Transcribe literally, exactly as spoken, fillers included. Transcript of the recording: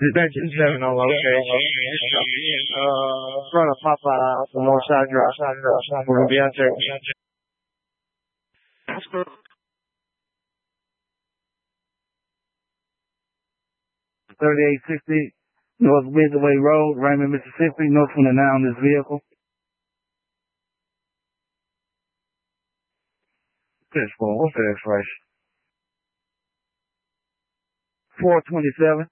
Dimension seven on location. Uh, front of Popeye on Northside Drive. We're gonna be out there. thirty-eight sixty North Midway Road, Raymond, Mississippi. No twenty-nine on this vehicle. This one, what's the expiration? four twenty-seven.